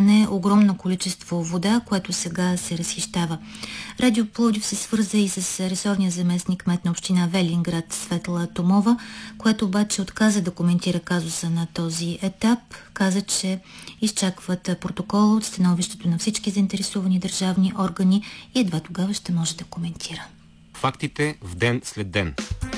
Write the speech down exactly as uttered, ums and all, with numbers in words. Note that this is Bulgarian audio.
замърсяване, огромно количество вода, което сега се разхищава. Радио Пловдив се свърза и с ресорния заместник кмет на община Велинград Светла Томова, която обаче отказа да коментира казуса на този етап. Каза, че изчакват протокола от становището на всички заинтересовани държавни органи и едва тогава ще може да коментира. Фактите в ден след ден.